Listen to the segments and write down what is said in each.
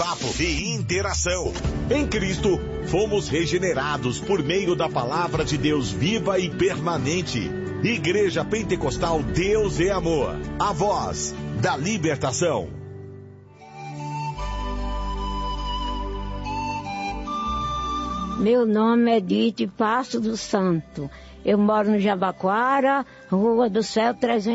bate-papo e interação. Em Cristo, fomos regenerados por meio da palavra de Deus viva e permanente. Igreja Pentecostal Deus é Amor, a voz da libertação. Meu nome é Edith Passo do Santo. Eu moro no Jabaquara, Rua do Céu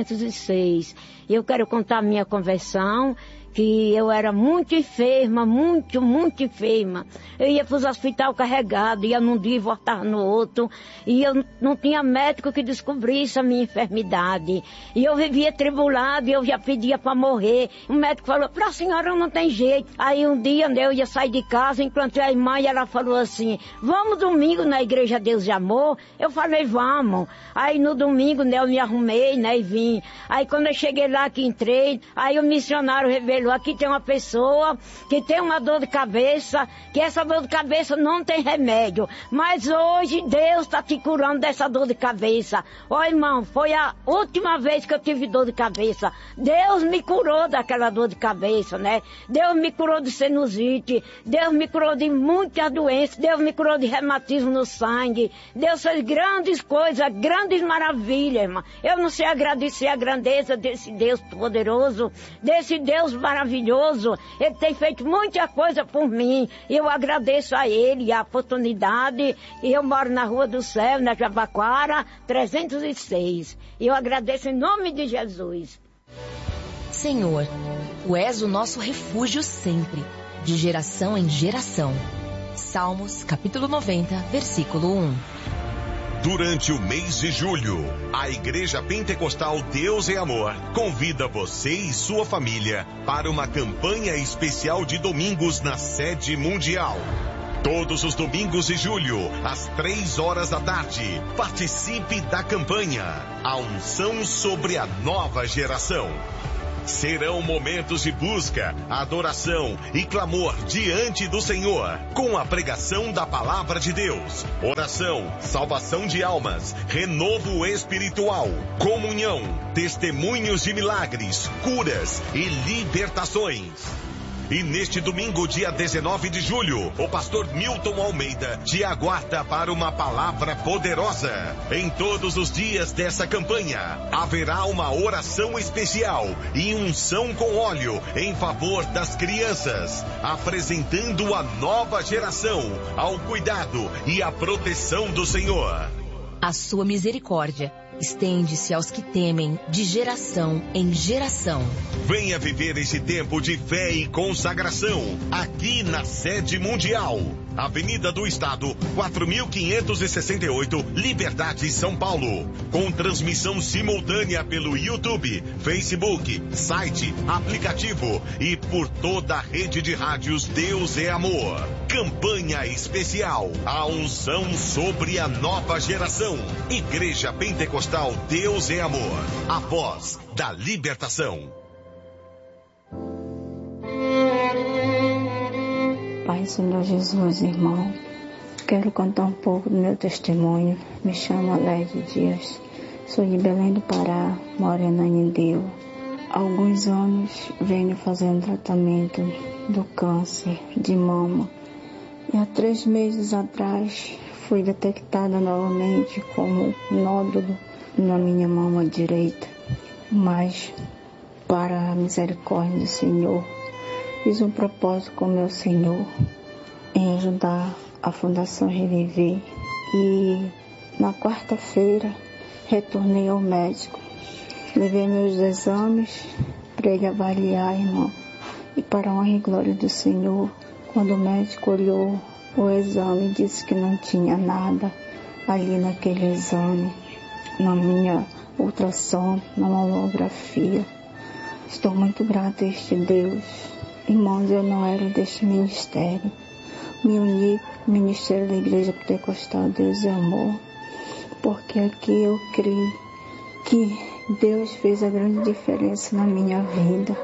306. Eu quero contar minha conversão, que eu era muito enferma, muito enferma. Eu ia para os hospitais carregado, ia num dia e voltava no outro. E eu não tinha médico que descobrisse a minha enfermidade. E eu vivia tribulada, e eu já pedia para morrer. O médico falou, para a senhora não tem jeito. Aí um dia eu ia sair de casa, enquanto a irmã, e ela falou assim, vamos domingo na Igreja Deus de Amor? Eu falei, vamos. Aí no domingo, né, eu me arrumei, né, e vim. Aí quando eu cheguei lá, que entrei, aí o missionário revelou, aqui tem uma pessoa que tem uma dor de cabeça, que essa dor de cabeça não tem remédio, mas hoje Deus está te curando dessa dor de cabeça. Ó, irmão, foi a última vez que eu tive dor de cabeça. Deus me curou daquela dor de cabeça, né? Deus me curou de sinusite, Deus me curou de muitas doenças, Deus me curou de reumatismo no sangue. Deus fez grandes coisas, grandes maravilhas, irmão. Eu não sei agradecer a grandeza desse Deus poderoso, desse Deus maravilhoso. Ele tem feito muita coisa por mim. Eu agradeço a Ele a oportunidade. E eu moro na Rua do Céu, na Jabaquara, 306. E eu agradeço em nome de Jesus. Senhor, Tu és o nosso refúgio sempre, de geração em geração. Salmos, capítulo 90, versículo 1. Durante o mês de julho, a Igreja Pentecostal Deus é Amor convida você e sua família para uma campanha especial de domingos na sede mundial. Todos os domingos de julho, às 3 da tarde, participe da campanha A Unção sobre a Nova Geração. Serão momentos de busca, adoração e clamor diante do Senhor, com a pregação da palavra de Deus, oração, salvação de almas, renovo espiritual, comunhão, testemunhos de milagres, curas e libertações. E neste domingo, dia 19 de julho, o pastor Milton Almeida te aguarda para uma palavra poderosa. Em todos os dias dessa campanha, haverá uma oração especial e unção com óleo em favor das crianças, apresentando a nova geração ao cuidado e à proteção do Senhor. A sua misericórdia estende-se aos que temem de geração em geração. Venha viver esse tempo de fé e consagração aqui na sede mundial. Avenida do Estado, 4.568, Liberdade, São Paulo. Com transmissão simultânea pelo YouTube, Facebook, site, aplicativo e por toda a rede de rádios Deus é Amor. Campanha especial, a unção sobre a nova geração. Igreja Pentecostal Deus é Amor, a voz da libertação. Pai, Senhor Jesus, irmão, quero contar um pouco do meu testemunho. Me chamo Alédio Dias, sou de Belém do Pará, moro em Ananindeu. Há alguns anos venho fazendo tratamento do câncer de mama. E há 3 meses atrás fui detectada novamente como nódulo na minha mama direita. Mas, para a misericórdia do Senhor, fiz um propósito com meu Senhor em ajudar a Fundação Reviver. E na quarta-feira retornei ao médico. Levei meus exames para ele avaliar, irmão. E para a honra e glória do Senhor, quando o médico olhou o exame, disse que não tinha nada ali naquele exame, na minha ultrassom, na mamografia. Estou muito grata a este Deus. Irmãos, eu não era deste ministério. Me uni ao ministério da Igreja Pentecostal Deus é Amor, porque aqui eu creio que Deus fez a grande diferença na minha vida.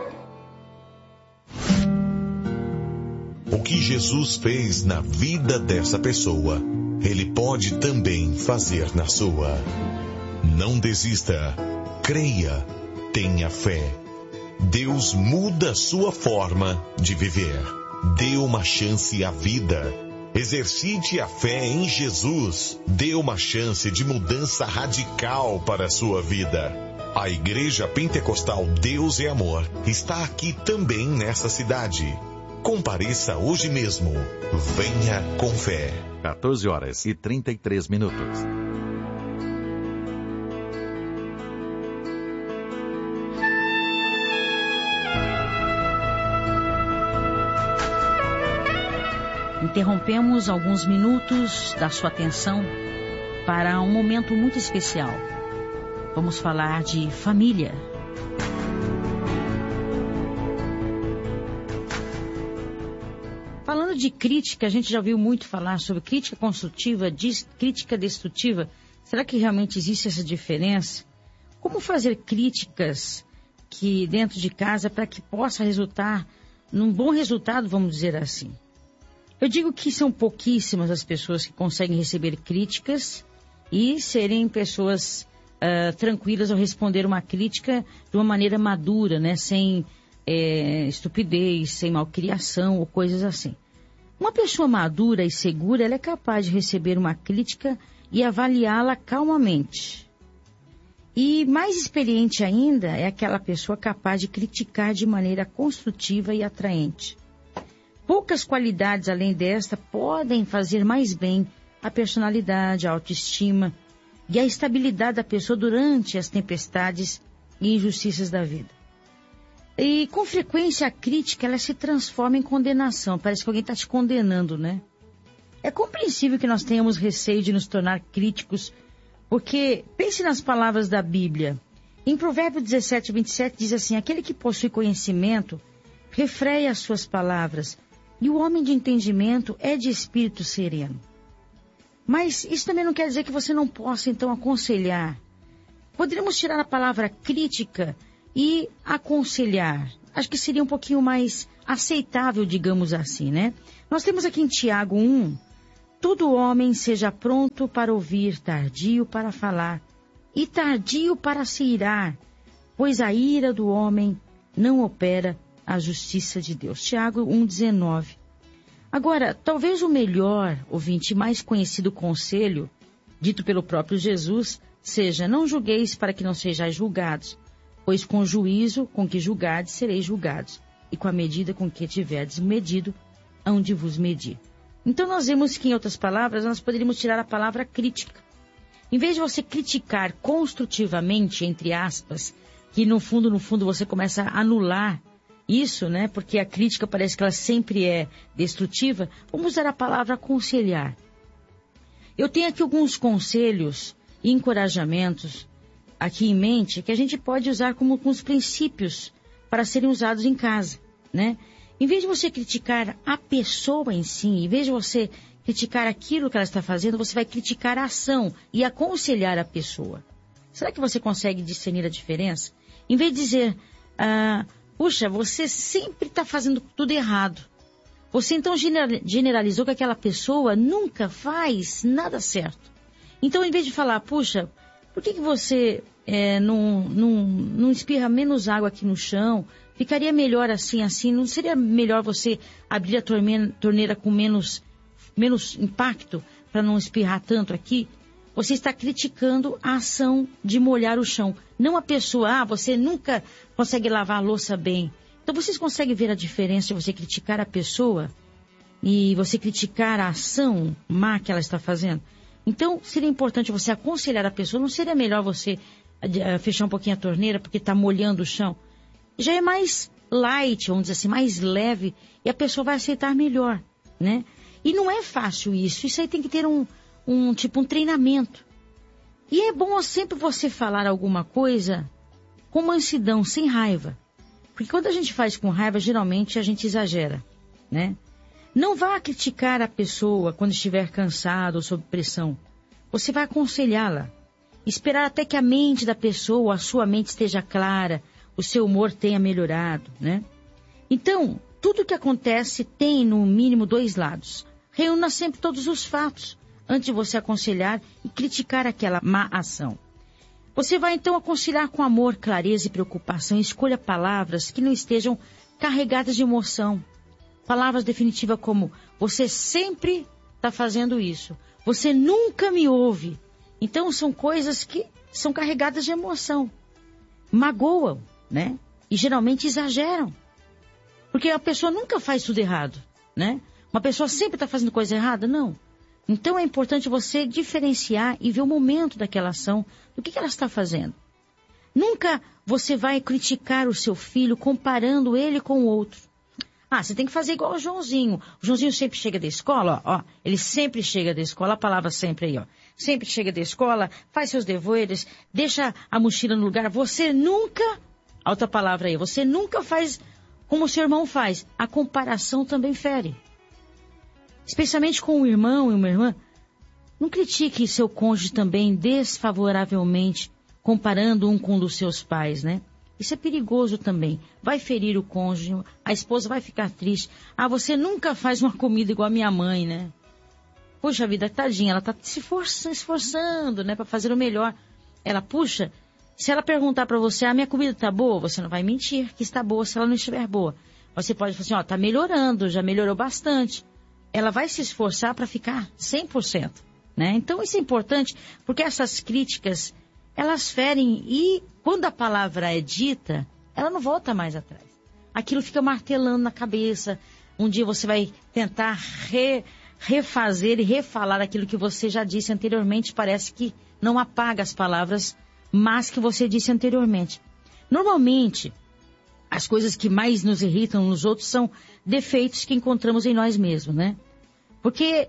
O que Jesus fez na vida dessa pessoa, Ele pode também fazer na sua. Não desista, creia, tenha fé. Deus muda sua forma de viver. Dê uma chance à vida. Exercite a fé em Jesus. Dê uma chance de mudança radical para a sua vida. A Igreja Pentecostal Deus é Amor está aqui também nessa cidade. Compareça hoje mesmo. Venha com fé. 14h33. Interrompemos alguns minutos da sua atenção para um momento muito especial. Vamos falar de família. Falando de crítica, a gente já ouviu muito falar sobre crítica construtiva, crítica destrutiva. Será que realmente existe essa diferença? Como fazer críticas que dentro de casa para que possa resultar num bom resultado, vamos dizer assim? Eu digo que são pouquíssimas as pessoas que conseguem receber críticas e serem pessoas tranquilas ao responder uma crítica de uma maneira madura, né? Sem estupidez, sem malcriação ou coisas assim. Uma pessoa madura e segura, ela é capaz de receber uma crítica e avaliá-la calmamente. E mais experiente ainda é aquela pessoa capaz de criticar de maneira construtiva e atraente. Poucas qualidades além desta podem fazer mais bem a personalidade, a autoestima e a estabilidade da pessoa durante as tempestades e injustiças da vida. E com frequência a crítica ela se transforma em condenação. Parece que alguém está te condenando, né? É compreensível que nós tenhamos receio de nos tornar críticos, porque pense nas palavras da Bíblia. Em Provérbios 17:27 diz assim: aquele que possui conhecimento refreia as suas palavras, e o homem de entendimento é de espírito sereno. Mas isso também não quer dizer que você não possa, então, aconselhar. Poderíamos tirar a palavra crítica e aconselhar. Acho que seria um pouquinho mais aceitável, digamos assim, né? Nós temos aqui em Tiago 1, todo homem seja pronto para ouvir, tardio para falar e tardio para se irar, pois a ira do homem não opera a justiça de Deus. Tiago 1,19. Agora, talvez o melhor, ouvinte, mais conhecido conselho, dito pelo próprio Jesus, seja: não julgueis para que não sejais julgados, pois com o juízo com que julgardes sereis julgados, e com a medida com que tiverdes medido, hão de vos medir. Então nós vemos que, em outras palavras, nós poderíamos tirar a palavra crítica. Em vez de você criticar construtivamente, entre aspas, que no fundo você começa a anular isso, né? Porque a crítica parece que ela sempre é destrutiva. Vamos usar a palavra aconselhar. Eu tenho aqui alguns conselhos e encorajamentos aqui em mente que a gente pode usar como alguns princípios para serem usados em casa, né? Em vez de você criticar a pessoa em si, em vez de você criticar aquilo que ela está fazendo, você vai criticar a ação e aconselhar a pessoa. Será que você consegue discernir a diferença? Em vez de dizer, puxa, você sempre está fazendo tudo errado. Você então generalizou que aquela pessoa nunca faz nada certo. Então, em vez de falar, puxa, por que você não espirra menos água aqui no chão? Ficaria melhor assim? Não seria melhor você abrir a torneira com menos impacto para não espirrar tanto aqui? Você está criticando a ação de molhar o chão. Não a pessoa, você nunca consegue lavar a louça bem. Então vocês conseguem ver a diferença de você criticar a pessoa e você criticar a ação má que ela está fazendo? Então seria importante você aconselhar a pessoa. Não seria melhor você fechar um pouquinho a torneira porque está molhando o chão? Já é mais light, vamos dizer assim, mais leve, e a pessoa vai aceitar melhor, né? E não é fácil isso. Isso aí tem que ter um treinamento. E é bom sempre você falar alguma coisa com mansidão, sem raiva. Porque quando a gente faz com raiva, geralmente a gente exagera, né? Não vá criticar a pessoa quando estiver cansado ou sob pressão. Você vai aconselhá-la. Esperar até que a mente da pessoa, a sua mente esteja clara, o seu humor tenha melhorado, né? Então, tudo que acontece tem, no mínimo, 2 lados. Reúna sempre todos os fatos antes de você aconselhar e criticar aquela má ação. Você vai então aconselhar com amor, clareza e preocupação. Escolha palavras que não estejam carregadas de emoção. Palavras definitivas como: você sempre está fazendo isso. Você nunca me ouve. Então, são coisas que são carregadas de emoção. Magoam, né? E geralmente exageram. Porque a pessoa nunca faz tudo errado, né? Uma pessoa sempre está fazendo coisa errada? Não. Então é importante você diferenciar e ver o momento daquela ação, do que ela está fazendo. Nunca você vai criticar o seu filho comparando ele com o outro. Ah, você tem que fazer igual o Joãozinho. O Joãozinho sempre chega da escola, ó. Ele sempre chega da escola, a palavra sempre aí, ó. Sempre chega da escola, faz seus deveres, deixa a mochila no lugar. Você nunca, outra palavra aí, você nunca faz como o seu irmão faz. A comparação também fere. Especialmente com um irmão e uma irmã. Não critique seu cônjuge também desfavoravelmente, comparando um com um dos seus pais, né? Isso é perigoso também. Vai ferir o cônjuge, a esposa vai ficar triste. Ah, você nunca faz uma comida igual a minha mãe, né? Puxa vida, tadinha, ela está se esforçando, né, para fazer o melhor. Ela, puxa, se ela perguntar para você, minha comida está boa, você não vai mentir que está boa se ela não estiver boa. Você pode falar assim, ó, está melhorando, já melhorou bastante. Ela vai se esforçar para ficar 100%, né? Então isso é importante, porque essas críticas, elas ferem, e quando a palavra é dita, ela não volta mais atrás. Aquilo fica martelando na cabeça. Um dia você vai tentar refazer e refalar aquilo que você já disse anteriormente. Parece que não apaga as palavras, mas que você disse anteriormente. Normalmente, as coisas que mais nos irritam nos outros são defeitos que encontramos em nós mesmos, né? Porque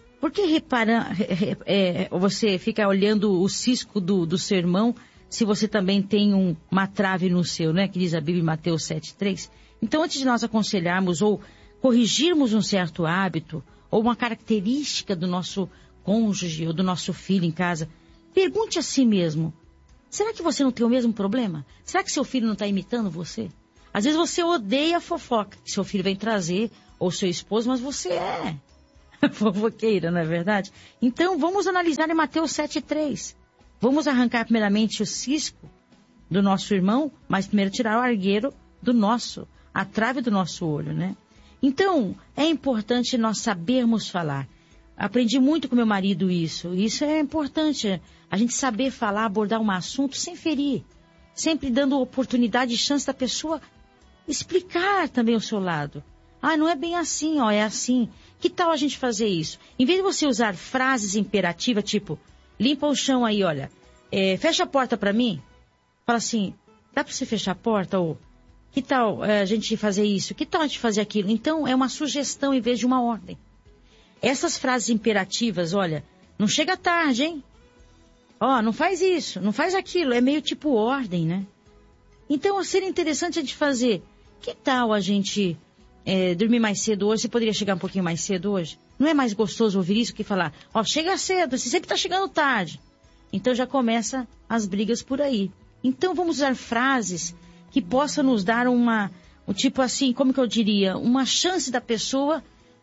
você fica olhando o cisco do seu irmão, se você também tem uma trave no seu, né? Que diz a Bíblia em Mateus 7:3. Então, antes de nós aconselharmos ou corrigirmos um certo hábito, ou uma característica do nosso cônjuge ou do nosso filho em casa, pergunte a si mesmo: será que você não tem o mesmo problema? Será que seu filho não está imitando você? Às vezes você odeia a fofoca que seu filho vem trazer, ou seu esposo, mas você é fofoqueira, não é verdade? Então vamos analisar em Mateus 7:3. Vamos arrancar primeiramente o cisco do nosso irmão, mas primeiro tirar o argueiro a trave do nosso olho, né? Então, é importante nós sabermos falar. Aprendi muito com meu marido isso. Isso é importante, a gente saber falar, abordar um assunto sem ferir. Sempre dando oportunidade e chance da pessoa explicar também o seu lado. Ah, não é bem assim, ó, é assim. Que tal a gente fazer isso? Em vez de você usar frases imperativas, tipo, limpa o chão aí, olha, fecha a porta pra mim. Fala assim, dá pra você fechar a porta? Ou, que tal a gente fazer isso? Que tal a gente fazer aquilo? Então, é uma sugestão em vez de uma ordem. Essas frases imperativas, olha, não chega tarde, hein? Ó, não faz isso, não faz aquilo. É meio tipo ordem, né? Então, seria interessante a gente fazer. Que tal a gente dormir mais cedo hoje? Você poderia chegar um pouquinho mais cedo hoje? Não é mais gostoso ouvir isso que falar, ó, chega cedo, você sempre está chegando tarde. Então já começa as brigas por aí. Então vamos usar frases que possam nos dar tipo assim, como que eu diria, uma chance da pessoa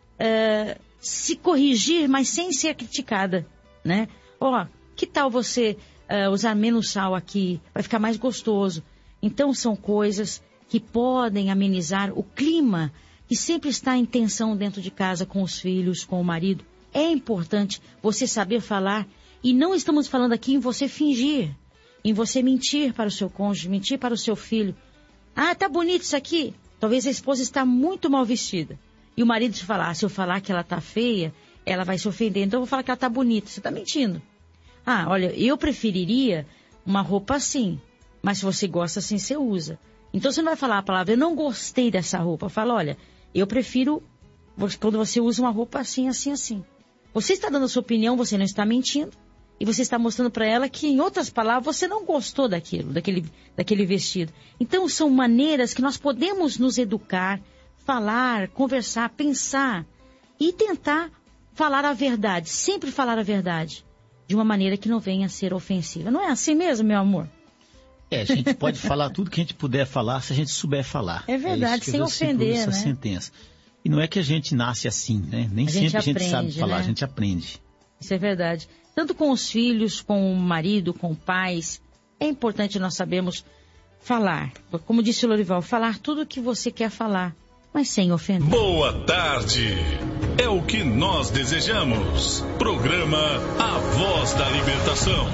se corrigir, mas sem ser criticada, né? Ó, que tal você usar menos sal aqui? Vai ficar mais gostoso. Então são coisas que podem amenizar o clima que sempre está em tensão dentro de casa com os filhos, com o marido. É importante você saber falar, e não estamos falando aqui em você fingir, em você mentir para o seu cônjuge, mentir para o seu filho. Ah, tá bonito isso aqui. Talvez a esposa está muito mal vestida. E o marido se falar, se eu falar que ela tá feia, ela vai se ofender, então eu vou falar que ela tá bonita. Você tá mentindo. Ah, olha, eu preferiria uma roupa assim, mas se você gosta assim, você usa. Então você não vai falar a palavra, eu não gostei dessa roupa. Fala, olha, eu prefiro quando você usa uma roupa assim, assim, assim. Você está dando a sua opinião, você não está mentindo. E você está mostrando para ela que, em outras palavras, você não gostou daquele vestido. Então são maneiras que nós podemos nos educar, falar, conversar, pensar e tentar falar a verdade, sempre falar a verdade, de uma maneira que não venha a ser ofensiva. Não é assim mesmo, meu amor? A gente pode falar tudo que a gente puder falar, se a gente souber falar. É verdade, sem ofender, essa sentença. E não é que a gente nasce assim, né? Nem sempre a gente sabe falar, né? A gente aprende. Isso é verdade. Tanto com os filhos, com o marido, com pais, é importante nós sabermos falar. Como disse o Lorival, falar tudo o que você quer falar, mas sem ofender. Boa tarde. É o que nós desejamos. Programa A Voz da Libertação.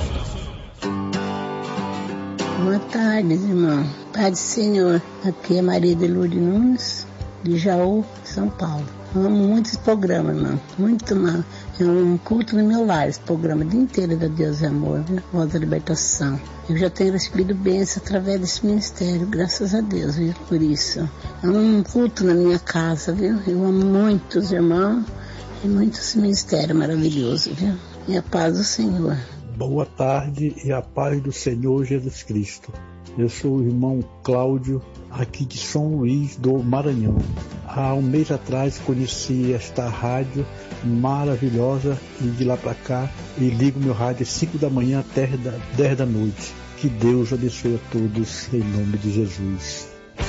Boa tarde, irmão. Paz do Senhor. Aqui é Maria de Lourdes Nunes, de Jaú, São Paulo. Eu amo muito esse programa, irmão. Muito mal. É um culto no meu lar, esse programa, o dia inteiro da Deus e Amor, viu? Voz da Libertação. Eu já tenho recebido bênção através desse ministério, graças a Deus, viu? Por isso. É um culto na minha casa, viu? Eu amo muito os irmãos e muito esse ministério maravilhoso, viu? E a paz do Senhor. Boa tarde e a paz do Senhor Jesus Cristo. Eu sou o irmão Cláudio, aqui de São Luís do Maranhão. Há um mês atrás conheci esta rádio maravilhosa e de lá para cá e ligo meu rádio às 5 da manhã até 10 da noite. Que Deus abençoe a todos em nome de Jesus.